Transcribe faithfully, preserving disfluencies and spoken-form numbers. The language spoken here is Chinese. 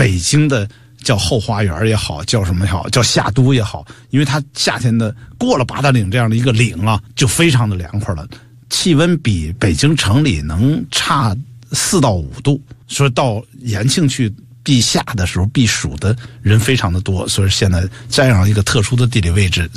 北京的叫后花园也好，叫什么也好，叫夏都也好，因为它夏天的过了八达岭这样的一个岭啊，就非常的凉快了，气温比北京城里能差四到五度。说到延庆去避夏的时候，避暑的人非常的多，所以现在这样一个特殊的地理位置，